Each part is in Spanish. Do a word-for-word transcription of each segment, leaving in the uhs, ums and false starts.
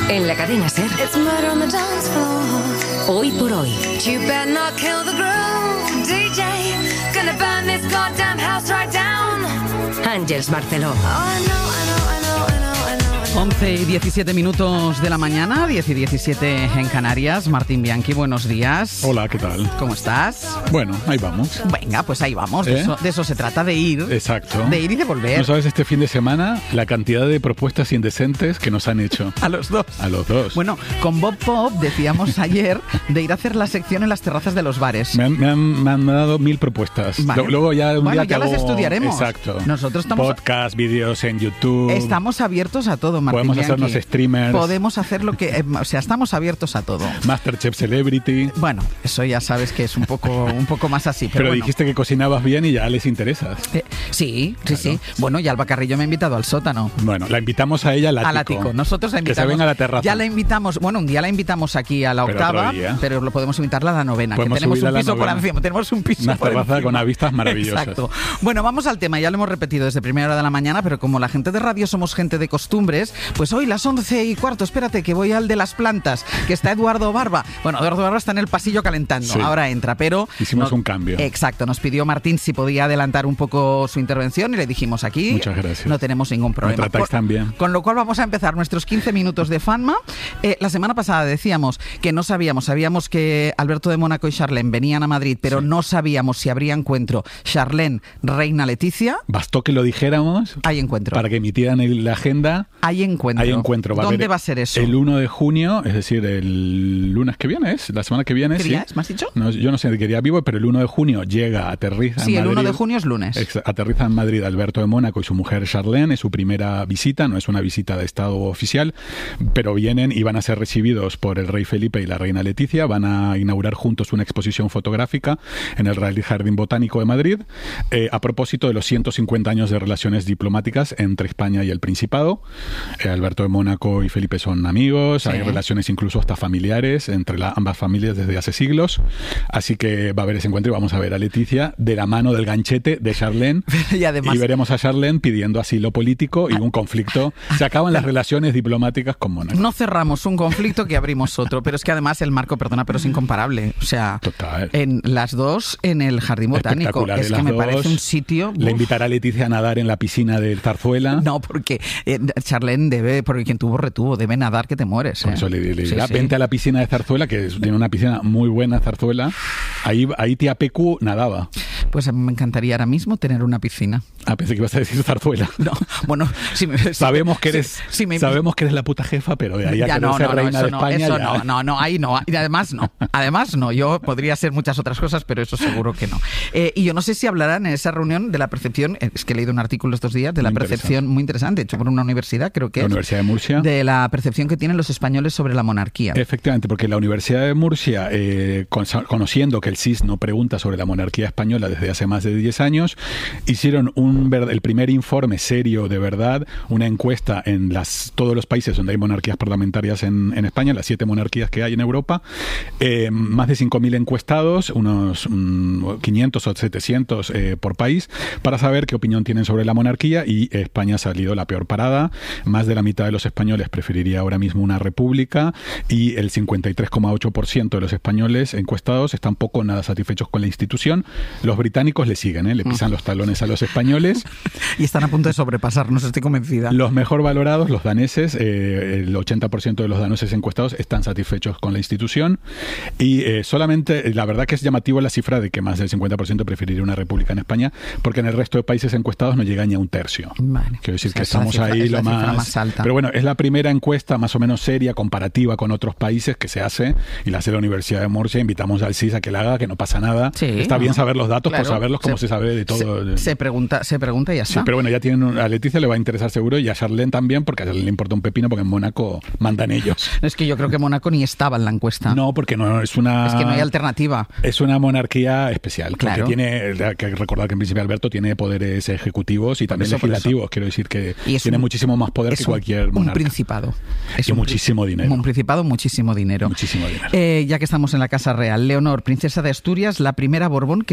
En la cadena SER. It's murder on the dance floor. Hoy por hoy. You better not kill the groove, D J. Gonna burn this goddamn house right down. Ángeles Barceló. Oh, I know, I know, I know, I know, I know, I know. once y diecisiete minutos de la mañana, diez y diecisiete en Canarias. Martín Bianchi, buenos días. Hola, ¿qué tal? ¿Cómo estás? Bueno, ahí vamos. Venga, pues ahí vamos. De, ¿Eh? eso, de eso se trata, de ir. Exacto. De ir y de volver. ¿No sabes este fin de semana la cantidad de propuestas indecentes que nos han hecho? A los dos. A los dos. Bueno, con Bob Pop decíamos ayer de ir a hacer la sección en las terrazas de los bares. Me han, me han, me han dado mil propuestas. Vale. Lo- Luego ya un Bueno, día ya te las hago- estudiaremos. Exacto. Nosotros estamos- Podcast, vídeos en YouTube. Estamos abiertos a todo, Martín Podemos Bianchi. hacernos streamers. Podemos hacer lo que... eh, o sea, estamos abiertos a todo. Masterchef Celebrity. Bueno, eso ya sabes que es un poco, un poco más así. Pero, Pero bueno. dijiste que cocinabas bien y ya les interesas. Eh, sí, sí, Claro. sí. Bueno, y Alba Carrillo me ha invitado al sótano. Bueno, la invitamos a ella al ático. Al ático. Nosotros la Que invitamos. se venga a la terraza. Ya la invitamos. Bueno, un día la invitamos aquí a la Pero octava, otro día. pero lo podemos invitarla a la novena. Podemos que tenemos subirla un a la piso por novena. encima. Tenemos un piso Una por terraza encima. con vistas maravillosas. Exacto. Bueno, vamos al tema. Ya lo hemos repetido desde primera hora de la mañana, pero como la gente de radio somos gente de costumbres, pues hoy las once y cuarto. Espérate, que voy al de las plantas, que está Eduardo Barba. Bueno, Eduardo Barba está en el pasillo calentando. Sí. Ahora entra, pero Hicimos no- un cambio. Exacto. Nos pidió Martín si podía adelantar un poco su intervención y le dijimos aquí. Muchas gracias. No tenemos ningún problema. Me tratáis Con- tan bien. Con lo cual vamos a empezar nuestros quince minutos de Fanma. Eh, la semana pasada decíamos que no sabíamos, sabíamos que Alberto de Mónaco y Charlene venían a Madrid, pero Sí. no sabíamos si habría encuentro Charlene, Reina Leticia. Bastó que lo dijéramos Hay encuentro. para que emitieran el- la agenda. Hay encuentro. Hay encuentro. Va a ¿Dónde haber va a ser eso? El uno de junio, es decir, el lunes que viene, ¿es? La semana que viene, ¿Qué sí. día es? ¿Me has dicho? No, yo no sé de qué día vivo, pero el uno de junio llega, aterriza Sí, en el Madrid. uno de junio es lunes. Ex- Aterriza en Madrid Alberto de Mónaco y su mujer Charlene, es su primera visita, no es una visita de Estado oficial, pero vienen y van a ser recibidos por el rey Felipe y la reina Leticia, van a inaugurar juntos una exposición fotográfica en el Real Jardín Botánico de Madrid, eh, a propósito de los ciento cincuenta años de relaciones diplomáticas entre España y el Principado. Eh, Alberto de Mónaco y Felipe son amigos, Sí. hay relaciones incluso hasta familiares entre la- ambas familias desde hace siglos, así que va a haber ese encuentro y vamos a ver a Leticia de la mano del ganchete de Charlene. Y además- Y veremos a Charlene pidiendo asilo político y un conflicto. Se acaban las relaciones diplomáticas con Mónaco. No cerramos un conflicto que abrimos otro, pero es que además el marco, perdona, pero es incomparable. O sea, Total. en las dos en el Jardín Botánico. Espectacular, Es de que las me dos. parece un sitio... Le uf. invitará a Leticia a nadar en la piscina del Zarzuela. No, porque eh, Charlene debe, porque quien tuvo retuvo, debe nadar que te mueres. Por ¿eh? eso le, le Sí, dirá, sí. vente a la piscina de Zarzuela, que es- tiene una piscina muy buena, Zarzuela. Ahí, ahí tía Pecu nadaba. Pues me encantaría ahora mismo tener una piscina. Ah, pensé que ibas a decir Zarzuela. No, bueno, si me, si- Sabemos que eres, si- si me- sabemos que eres la puta jefa, pero de ahí a ya querer no, ser no, no, reina eso de no, España eso ya- no, no, no, ahí no, y además no, además no, yo podría ser muchas otras cosas, pero eso seguro que no. Eh, y yo no sé si hablarán en esa reunión de la percepción, eh, es que he leído un artículo estos días de la Muy percepción muy interesante, hecho por una universidad, creo que La es, Universidad de Murcia. de la percepción que tienen los españoles sobre la monarquía. Efectivamente, porque la Universidad de Murcia, eh, con- conociendo que el C I S no pregunta sobre la monarquía española desde hace más de diez años, hicieron un ver- el primer informe serio de verdad, una encuesta en las, todos los países donde hay monarquías parlamentarias en, en España, las siete monarquías que hay en Europa, eh, más de cinco mil encuestados, unos mm, quinientos o setecientos eh, por país, para saber qué opinión tienen sobre la monarquía, y España ha salido la peor parada. Más de la mitad de los españoles preferiría ahora mismo una república, y el cincuenta y tres coma ocho por ciento de los españoles encuestados están poco o nada satisfechos con la institución. Los británicos le siguen, ¿eh? Le pisan los talones a los españoles. Y están a punto de sobrepasarnos, estoy convencida. Los mejor valorados, los daneses, eh, el ochenta por ciento de los daneses encuestados están satisfechos con la institución, y eh, solamente, la verdad que es llamativo la cifra de que más del cincuenta por ciento preferiría una república en España, porque en el resto de países encuestados no llega ni a un tercio. Vale. Quiero decir O sea, que es la estamos cifra- ahí es la lo cifra más... más alta. Pero bueno, es la primera encuesta más o menos seria, comparativa con otros países que se hace, y la hace la Universidad de Murcia. Invitamos al C I S a que la haga, que no pasa nada. Sí, Está bien ¿no? saber los datos, Claro. por saberlos como se, Se- sabe de todo. Se, se pregunta, se pregunta y ya Sí, está. pero bueno, ya tienen un- a Leticia le va a interesar seguro, y a Charlene también, porque a Charlene le importa un pepino, porque en Mónaco mandan ellos. Es que yo creo que Mónaco ni estaba en la encuesta. No, porque no es una... Es que no hay alternativa. Es una monarquía especial, Claro. porque tiene, hay que recordar que en Príncipe Alberto tiene poderes ejecutivos y también eso, por legislativos. Quiero decir que Y es tiene un- muchísimo más poder Es que un- cualquier un, monarca. principado. Es Y un pri- muchísimo dinero. Un principado, muchísimo dinero. Muchísimo dinero. Eh, ya que estamos en la Casa Real, Leonor, princesa de Asturias, la primera Borbón que se lanzan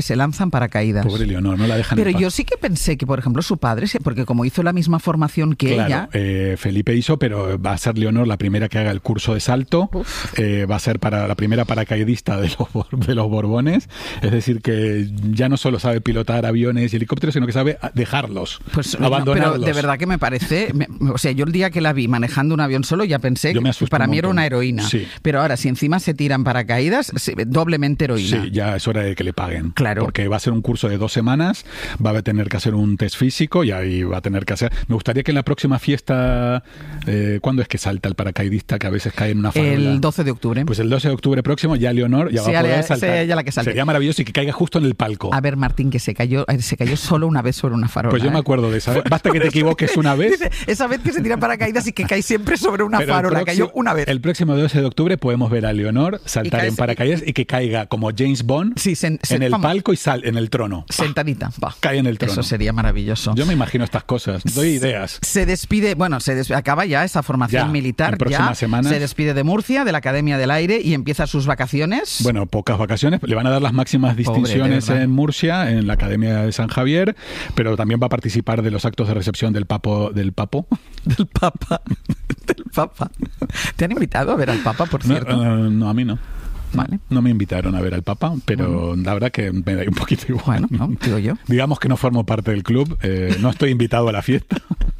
paracaídas. Pobre Leonor, no la dejan Pero en paz. yo sí que pensé que, por ejemplo, su padre, porque como hizo la misma formación que Claro, ella... eh, Felipe hizo, pero va a ser Leonor la primera que haga el curso de salto. Eh, va a ser para la primera paracaidista de los, de los Borbones. Es decir, que ya no solo sabe pilotar aviones y helicópteros, sino que sabe dejarlos, Pues, abandonarlos. Pero de verdad que me parece... Me, o sea, yo el día que la vi manejando un avión solo ya pensé Yo me que asusté para un mí era montón. una heroína. Sí. Pero ahora, si encima se tiran paracaídas, sí, doblemente heroína. Sí, ya es hora de que le paguen. Claro. Porque va a ser un curso de dos semanas, va a tener que hacer un test físico y ahí va a tener que hacer... Me gustaría que en la próxima fiesta... Eh, ¿Cuándo es que salta el paracaidista que a veces cae en una farola? El doce de octubre. Pues el doce de octubre próximo ya Leonor ya va Sea a poder la- saltar. sea ella la que salte. Sería maravilloso y que caiga justo en el palco. A ver, Martín, que se cayó, eh, se cayó solo una vez sobre una farola. Pues yo me ¿eh? acuerdo de esa vez. Basta que te equivoques una vez. Dice, esa vez que se tira paracaídas y que cae siempre sobre una Pero el farola. próximo- Cayó una vez. El próximo doce de octubre podemos ver a Leonor saltar cae- en paracaídas y que caiga como James Bond Sí, sen- sen- en el vamos. palco y sal en el trono. Sentadita. Va. Cae en el trono. Eso sería maravilloso. Yo me imagino estas cosas. Doy ideas. Se despide, bueno, se des- acaba ya esa formación Ya, militar. en próximas ya semanas. se despide de Murcia, de la Academia del Aire y empieza sus vacaciones. Bueno, pocas vacaciones. Le van a dar las máximas distinciones de verdad. en Murcia, en la Academia de San Javier, pero también va a participar de los actos de recepción del papo, del papo. Del Papa. Del Papa. ¿Te han invitado a ver al Papa, por No, cierto? eh, no, a mí no. Vale. No me invitaron a ver al Papa, pero la verdad que me da un poquito igual. Bueno, no, digo yo. Digamos que no formo parte del club, eh, no estoy invitado a la fiesta.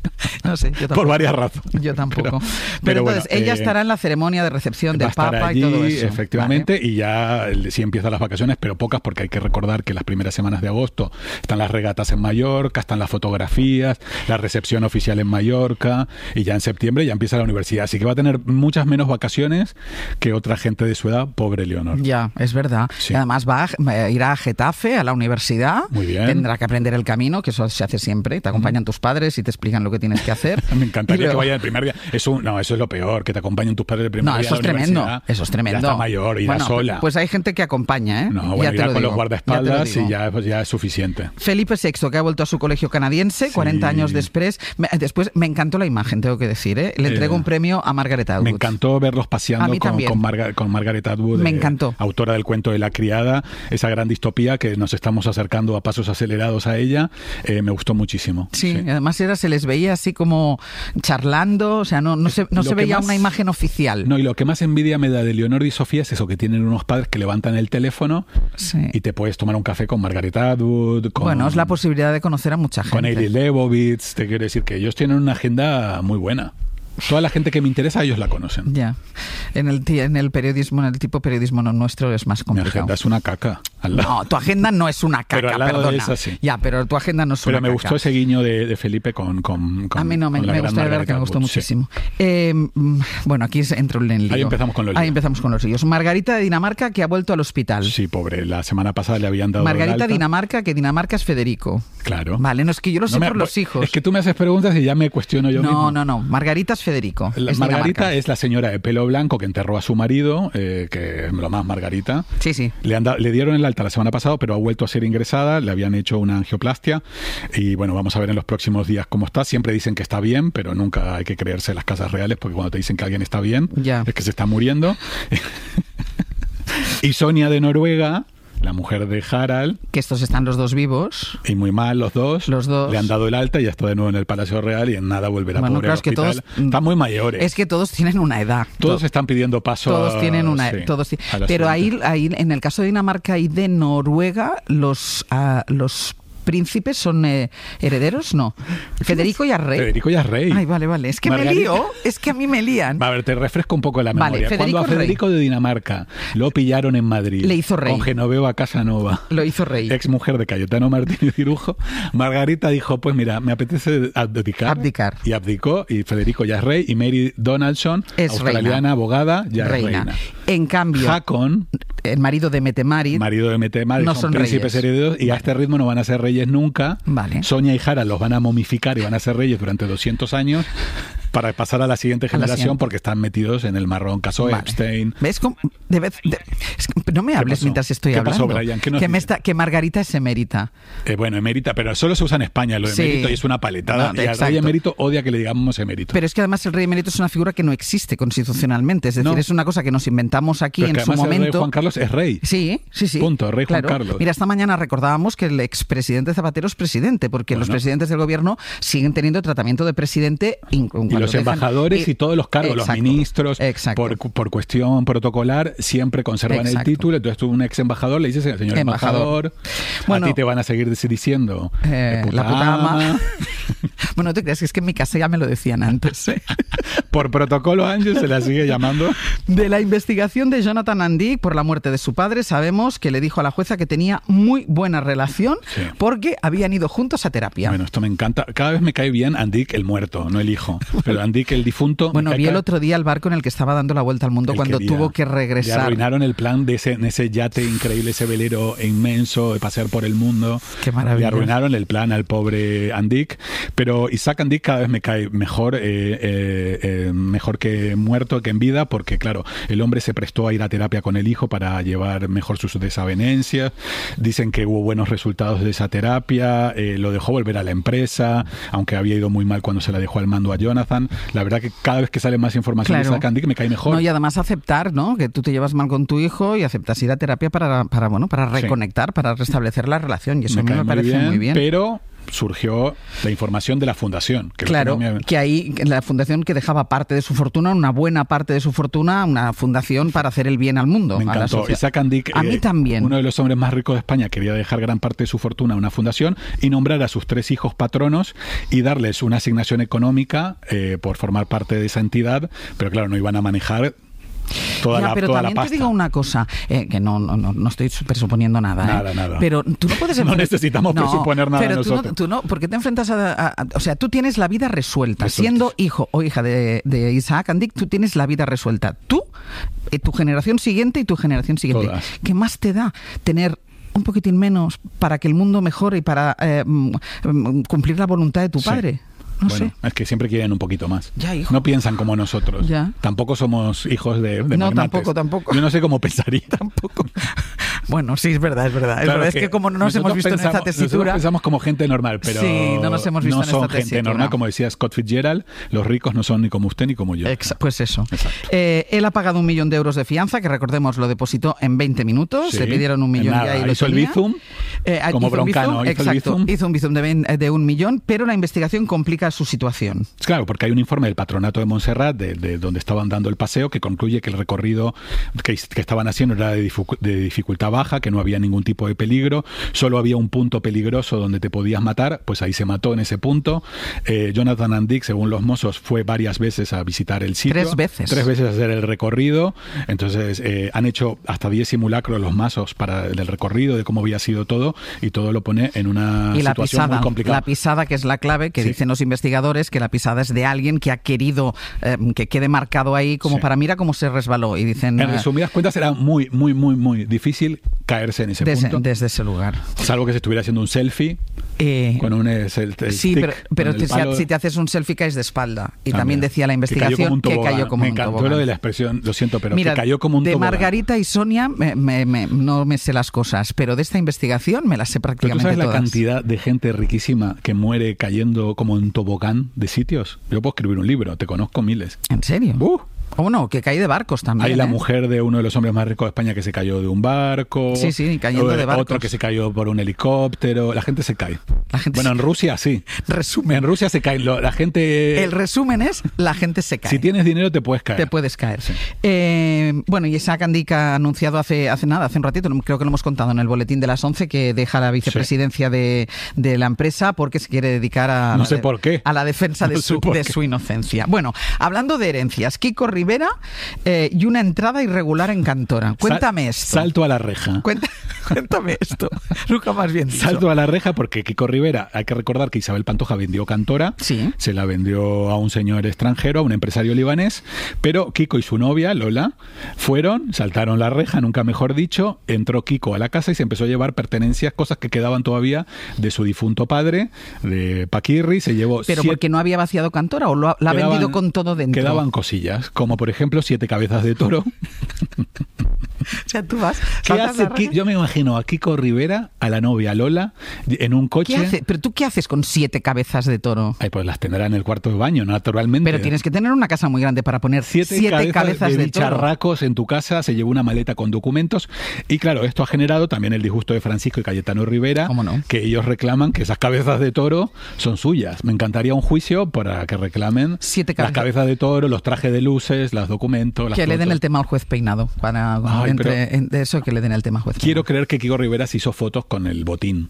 No sé, yo tampoco. Por varias razones. Yo tampoco. Pero- Pero, pero entonces, bueno, ella eh, estará en la ceremonia de recepción Va a del estar Papa allí, y todo eso. efectivamente, Vale. y ya el- sí empiezan las vacaciones, pero pocas, porque hay que recordar que las primeras semanas de agosto están las regatas en Mallorca, están las fotografías, la recepción oficial en Mallorca, y ya en septiembre ya empieza la universidad. Así que va a tener muchas menos vacaciones que otra gente de su edad, pobre Leonor. Ya, es verdad. Sí. Y además va a, irá a Getafe, a la universidad. Muy bien. Tendrá que aprender el camino, que eso se hace siempre. Te acompañan tus padres y te explican lo que tienes que hacer. Me encantaría Y luego- que vaya el primer día. Es un, no, eso es lo peor, que te acompañen tus padres el primer No, día eso a es la tremendo. universidad. Eso es tremendo. Ya está mayor, irá Bueno, sola. Pues hay gente que acompaña, ¿eh? No, Ya bueno, te irá lo con digo, los guardaespaldas ya te lo y digo. ya, pues, ya es suficiente. Felipe sexto, que ha vuelto a su colegio canadiense, Sí. cuarenta años después. Me, después me encantó la imagen, tengo que decir, ¿eh? Le entrego Eh, un premio a Margaret Atwood. Me encantó verlos A paseando mí con, también. con, Marga- con Margaret Atwood, Me eh, encantó. autora del cuento de La criada, esa gran distopía que nos estamos acercando a pasos acelerados a ella. Eh, me gustó muchísimo. Sí, además era, se les veía así como charlando, o sea, no, no se, no Lo se que veía más- una imagen oficial. No, y lo que más envidia me da de Leonor y Sofía es eso, que tienen unos padres que levantan el teléfono Sí. y te puedes tomar un café con Margaret Atwood, con, Bueno, es la posibilidad de conocer a mucha gente. con Ailey Leibovitz. Te quiero decir que ellos tienen una agenda muy buena. Toda la gente que me interesa, ellos la conocen. Ya. En el, ti- en el periodismo, en el tipo de periodismo no- nuestro es más Mi complicado. agenda es una caca. Al lado. No, tu agenda no es una caca, Pero al lado de perdona. esa sí. Ya, pero tu agenda no es Pero una me caca. gustó ese guiño de, de Felipe con, con, con A mí no, me, con la me gran gustó, de verdad Margaret que me gustó Atwood, sí. muchísimo. Eh, mm, bueno, aquí es- entro en el lío. Ahí empezamos con los Ahí líos. empezamos con los líos. Margarita de Dinamarca, que ha vuelto al hospital. Sí, pobre. La semana pasada le habían dado el Margarita alta. Dinamarca, que Dinamarca es Federico. Claro. Vale, no es que yo lo sé No me- por los hijos. Es que tú me haces preguntas y ya me cuestiono yo no, mismo. no, no. Margarita es Federico. La- es Margarita Dinamarca. es la señora de pelo blanco que enterró a su marido, eh, que es lo más Margarita. Sí, sí. Le, han dado- le dieron el alta la semana pasada, pero ha vuelto a ser ingresada, le habían hecho una angioplastia y bueno, vamos a ver en los próximos días cómo está. Siempre dicen que está bien, pero nunca hay que creerse las casas reales porque cuando te dicen que alguien está bien, Ya. es que se está muriendo. Y Sonia de Noruega, la mujer de Harald, Que estos están los dos vivos. y muy mal los dos, Los dos. le han dado el alta y ya está de nuevo en el Palacio Real y en nada volverá Bueno, pobre claro, al es que hospital. todos- Están muy mayores. Es que todos tienen una edad. Todos To- están pidiendo paso Todos a- tienen una sí, todos ti- a la pero ahí, suerte. ahí en el caso de Dinamarca y de Noruega los ah, los príncipes son eh, herederos, no. Federico ya es rey. Federico ya es rey. Ay, vale, vale. Es que Margarita- me lío, es que a mí me lían. Va, a ver, te refresco un poco la Vale, memoria. Federico Cuando a es rey. Federico de Dinamarca lo pillaron en Madrid, Le hizo rey. con Genoveva Casanova, Lo hizo rey. ex mujer de Cayetano Martínez Cirujo, Margarita dijo, pues mira, me apetece abdicar. Abdicar. Y abdicó, y Federico ya es rey, y Mary Donaldson, Es australiana, reina. abogada, ya reina. es reina. En cambio, Hakon, el marido de Mette-Marit, marido de Mette-Marit, no son son príncipes reyes. herederos, y a Vale. este ritmo no van a ser reyes nunca. Vale. Sonia y Harald los van a momificar y van a ser reyes durante doscientos años. para pasar a la siguiente generación, siguiente. porque están metidos en el marrón caso Vale. Epstein. ¿Ves cómo? De vez, de- es que no me hables pasó? mientras estoy ¿Qué hablando. pasó, Brian? ¿Qué nos que, me dices? está, que Margarita es emérita. Eh, bueno, emérita, pero solo se usa en España lo de Sí. emérito y es una paletada. No, y al exacto. rey emérito odia que le digamos emérito. Pero es que además el rey emérito es una figura que no existe constitucionalmente. Es decir, No. es una cosa que nos inventamos aquí Pero en que su además el rey momento. Juan Carlos es rey. Sí, sí, sí. Punto, rey Juan Claro. Carlos. Mira, esta mañana recordábamos que el expresidente Zapatero es presidente, porque los Bueno. presidentes del gobierno siguen teniendo tratamiento de presidente. Y los embajadores y todos los cargos, los Exacto, ministros, exacto. por, por cuestión protocolar, siempre conservan Exacto. el título. Entonces tú, un ex embajador, le dices, señor Embajador. embajador, Bueno, a ti te van a seguir diciendo Eh, eh, puta la puta ama. ama. Bueno, no te creas que es que en mi casa ya me lo decían antes. ¿eh? Por protocolo, Ángel se la sigue llamando. De la investigación de Jonathan Andic por la muerte de su padre, sabemos que le dijo a la jueza que tenía muy buena relación Sí. porque habían ido juntos a terapia. Bueno, esto me encanta. Cada vez me cae bien Andic el muerto, no el hijo. Pero Andic el difunto. me Bueno, cae vi el ca- otro día el barco en el que estaba dando la vuelta al mundo él cuando quería. tuvo que Le regresar. arruinaron el plan de ese, en ese yate increíble, ese velero inmenso de pasear por el mundo. Qué maravilla. Le arruinaron el plan al pobre Andic. Pero Isaac Andic cada vez me cae mejor, eh, eh, eh, mejor que muerto que en vida, porque claro, el hombre se prestó a ir a terapia con el hijo para llevar mejor sus desavenencias. Dicen que hubo buenos resultados de esa terapia, eh, lo dejó volver a la empresa, aunque había ido muy mal cuando se la dejó al mando a Jonathan. La verdad que cada vez que sale más información Claro. de Isaac Andic me cae mejor. No, y además aceptar, ¿no? Que tú te llevas mal con tu hijo y aceptas ir a terapia para, para bueno, para Sí. reconectar, para restablecer la relación. Y eso a mí cae me parece muy bien. Pero surgió la información de la fundación. Que Claro, no me- que ahí que la fundación que dejaba parte de su fortuna, una buena parte de su fortuna, una fundación para hacer el bien al mundo. Me a la encantó. sociedad. Isaac Andic, A mí eh, también. uno de los hombres más ricos de España, quería dejar gran parte de su fortuna a una fundación y nombrar a sus tres hijos patronos y darles una asignación económica eh, por formar parte de esa entidad, pero claro, no iban a manejar toda Ya, la, pero toda la también pasta. te digo una cosa, eh, que no, no, no, no estoy presuponiendo nada. Nada, ¿eh? nada. Pero tú no puedes... No enfren- necesitamos presuponer nada pero tú no, nosotros. tú no, porque te enfrentas a, a- a- O sea, tú tienes la vida resuelta. Resueltos. Siendo hijo o hija de, de Isaac Andic, tú tienes la vida resuelta. Tú, eh, tu generación siguiente y tu generación siguiente. Todas. ¿Qué más te da tener un poquitín menos para que el mundo mejore y para eh, mm, mm, cumplir la voluntad de tu Sí. padre? No Bueno, sé. es que siempre quieren un poquito más. Ya, hijo. No piensan como nosotros. Ya. Tampoco somos hijos de, de No, magnates. tampoco, tampoco. Yo no sé cómo pensaría. Tampoco. Bueno, sí, es verdad, es verdad. Es, Claro verdad, es que como no nos nosotros hemos visto en pensamos- esta tesitura... nosotros pensamos como gente normal, pero Sí, no nos hemos visto no en son esta gente tesitura. normal, como decía Scott Fitzgerald, los ricos no son ni como usted ni como yo. Exa- pues eso. Exacto. Eh, él ha pagado un millón de euros de fianza, que recordemos lo depositó en veinte minutos. Sí, Le pidieron un millón nada, y ahí lo hizo el tenía. bizum, Eh, como hizo un Broncano, bizum, hizo el exacto, bizum. hizo un bizum de, vein- de un millón, pero la investigación complica su situación. Claro, porque hay un informe del Patronato de Montserrat, de, de donde estaban dando el paseo, que concluye que el recorrido que, que estaban haciendo era de, dificu- de dificultad baja, que no había ningún tipo de peligro, solo había un punto peligroso donde te podías matar, pues ahí se mató en ese punto. Eh, Jonathan Andic, según los mozos, fue varias veces a visitar el sitio. Tres veces. Tres veces a hacer el recorrido. Entonces, eh, han hecho hasta diez simulacros los mazos para el recorrido, de cómo había sido todo, y todo lo pone en una Y la situación pisada, muy complicada. la pisada que es la clave, que Sí. dicen los investigadores que la pisada es de alguien que ha querido eh, que quede marcado ahí como Sí. para mira cómo se resbaló. Y dicen En eh, resumidas cuentas, era muy, muy, muy, muy difícil caerse en ese desde, punto. desde ese lugar. Salvo que se estuviera haciendo un selfie Eh, con un el, el sí, stick, pero, pero con te- el si, palo. si te haces un selfie caes de espalda. Y Ah, también mira. decía la Que investigación que cayó como Me un encantó tobogán. lo de la expresión, lo siento, pero Mira, que cayó como un de tobogán. Margarita y Sonia me- me- me- no me sé las cosas, pero de esta investigación me las sé Pero tú prácticamente sabes la todas. cantidad de gente riquísima que muere cayendo como en tobogán de sitios. Yo puedo escribir un libro, te conozco miles. ¿En serio? Uh. O no, que cae de barcos también. Hay la ¿eh? mujer de uno de los hombres más ricos de España que se cayó de un barco. Sí, sí, cayendo O- de barcos. Otro que se cayó por un helicóptero. La gente se cae. La gente bueno, se- en Rusia sí. Resumen. En Rusia se caen. Lo- La gente... El resumen es, la gente se cae. Si tienes dinero te puedes caer. Te puedes caer. Eh, bueno, y Isaac Andic ha anunciado hace, hace nada, hace un ratito, creo que lo hemos contado en el boletín de las once, que deja la vicepresidencia de, de la empresa porque se quiere dedicar a, No la sé de- por qué. a la defensa de, No sé su, por de qué. su inocencia. Bueno, hablando de herencias, Kiko Rivera eh, y una entrada irregular en Cantora. Cuéntame Sal- esto. Salto a la reja. Cuenta- cuéntame esto. Nunca más bien dicho. Salto a la reja porque Kiko Rivera Rivera, hay que recordar que Isabel Pantoja vendió Cantora, sí. se la vendió a un señor extranjero, a un empresario libanés, pero Kiko y su novia, Lola, fueron, saltaron la reja, nunca mejor dicho, entró Kiko a la casa y se empezó a llevar pertenencias, cosas que quedaban todavía de su difunto padre, de Paquirri, se llevó... ¿Pero siete... porque no había vaciado Cantora o lo ha, la ha quedaban, vendido con todo dentro? Quedaban cosillas, como por ejemplo siete cabezas de toro. O sea, tú vas... ¿Qué hace Ki- Yo me imagino a Kiko Rivera, a la novia Lola, en un coche... ¿Qué hace? ¿Pero tú qué haces con siete cabezas de toro? Ay, pues las tendrá en el cuarto de baño, naturalmente. Pero tienes que tener una casa muy grande para poner siete, siete cabezas, cabezas de, de toro. bicharracos en tu casa, se llevó una maleta con documentos y claro, esto ha generado también el disgusto de Francisco y Cayetano Rivera, ¿Cómo no? Que ellos reclaman que esas cabezas de toro son suyas. Me encantaría un juicio para que reclamen siete las cabezas de toro, los trajes de luces, los documentos, las que fotos. le den el tema al juez Peinado para Ay, entre pero... de eso que le den el tema al juez Quiero Peinado. creer que Kiko Rivera se hizo fotos con el botín.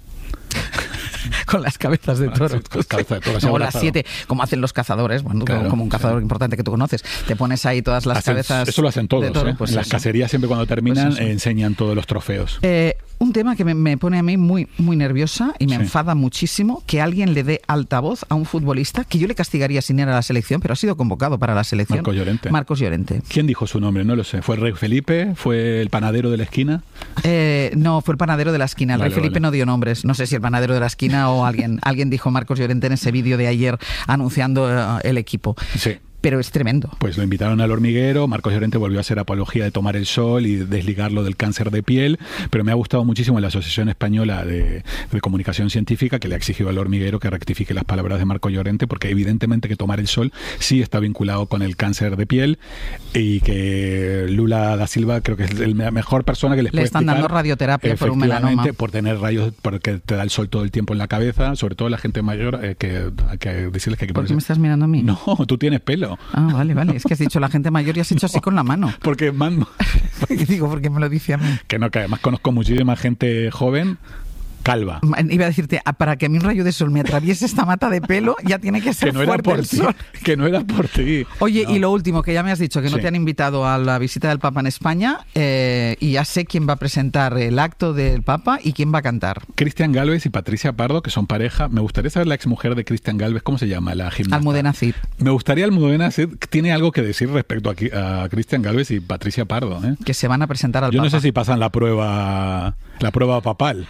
Con las cabezas de toro. Con las cabezas de toro. No, las siete, como hacen los cazadores, bueno, claro, como un cazador sí. importante que tú conoces. Te pones ahí todas las hacen, cabezas. Eso lo hacen todos. De toro, ¿eh? pues en las eso. cacerías siempre cuando terminan pues eh, enseñan todos los trofeos. Eh, un tema que me, me pone a mí muy, muy nerviosa y me sí. enfada muchísimo, que alguien le dé altavoz a un futbolista que yo le castigaría sin ir a la selección, pero ha sido convocado para la selección. Marcos Llorente. Marcos Llorente. ¿Quién dijo su nombre? No lo sé. ¿Fue el Rey Felipe? ¿Fue el panadero de la esquina? Eh, no, fue el panadero de la esquina. El vale, Rey Felipe vale. no dio nombres. No sé si el panadero de la esquina o alguien. Alguien dijo Marcos Llorente en ese vídeo de ayer anunciando uh, el equipo. Sí. Pero es tremendo. Pues lo invitaron al hormiguero, Marcos Llorente volvió a hacer apología de tomar el sol y desligarlo del cáncer de piel, pero me ha gustado muchísimo la Asociación Española de, de Comunicación Científica, que le ha exigido al hormiguero que rectifique las palabras de Marcos Llorente, porque evidentemente que tomar el sol sí está vinculado con el cáncer de piel y que Lula da Silva creo que es la mejor persona que les le puede están explicar, dando radioterapia por un melanoma. Por tener rayos, porque te da el sol todo el tiempo en la cabeza, sobre todo la gente mayor, eh, que hay que decirles que hay que ¿Por qué ponerse... me estás mirando a mí? No, tú tienes pelo. Ah, vale, vale. Es que has dicho la gente mayor y has hecho así con la mano. Porque man... Digo, porque me lo dice a mí. Que no, que además conozco muchísima gente joven calva. Iba a decirte, para que a mí un rayo de sol me atraviese esta mata de pelo, ya tiene que ser que no fuerte era por el ti, sol. Que no era por ti. Oye, no. Y lo último, que ya me has dicho que no sí. te han invitado a la visita del Papa en España, eh, y ya sé quién va a presentar el acto del Papa y quién va a cantar. Cristian Gálvez y Patricia Pardo, que son pareja. Me gustaría saber la exmujer de Cristian Gálvez, ¿cómo se llama? La gimnasta. Almudena Cid. Me gustaría Almudena Cid, tiene algo que decir respecto a, a Cristian Gálvez y Patricia Pardo. ¿eh? Que se van a presentar al Yo Papa. no sé si pasan la prueba, la prueba papal.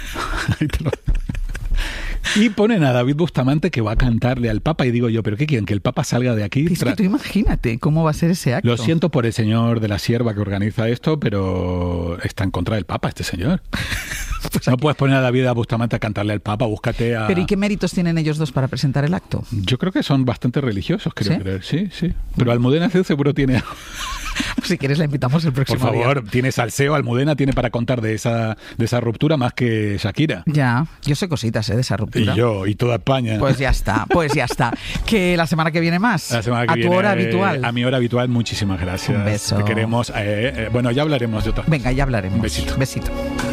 Y ponen a David Bustamante que va a cantarle al Papa y digo yo, ¿pero qué quieren? ¿Que el Papa salga de aquí? Es que tú imagínate cómo va a ser ese acto. Lo siento por el señor de la Sierva que organiza esto, pero está en contra del Papa este señor. Pues no puedes poner a David a Bustamante a cantarle al Papa, búscate a... ¿Pero y qué méritos tienen ellos dos para presentar el acto? Yo creo que son bastante religiosos, creo ¿Sí? creer. Sí, sí. Pero Almudena Cid seguro tiene... Pues si quieres la invitamos el próximo Por favor, día. tiene salseo, Almudena tiene para contar de esa, de esa ruptura más que Shakira. Ya, yo sé cositas ¿eh? de esa ruptura. Y yo, y toda España. Pues ya está, pues ya está. Que la semana que viene más. La semana que a viene, tu hora habitual. A mi hora habitual, muchísimas gracias. Un beso. Te queremos. Eh, eh, bueno, ya hablaremos de otra. Venga, ya hablaremos. Un besito. Besito.